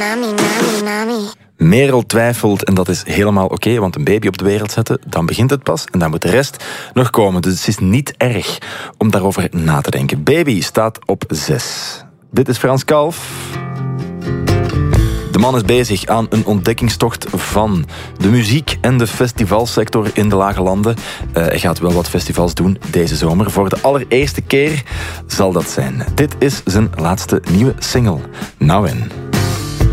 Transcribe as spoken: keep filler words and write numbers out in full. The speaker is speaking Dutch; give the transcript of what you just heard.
nami, nami, nami. Merel twijfelt en dat is helemaal oké, okay, want een baby op de wereld zetten, dan begint het pas en dan moet de rest nog komen. Dus het is niet erg om daarover na te denken. Baby staat op zes. Dit is Frans Kalf. De man is bezig aan een ontdekkingstocht van de muziek en de festivalsector in de Lage Landen. Uh, hij gaat wel wat festivals doen deze zomer. Voor de allereerste keer zal dat zijn. Dit is zijn laatste nieuwe single, Nou In.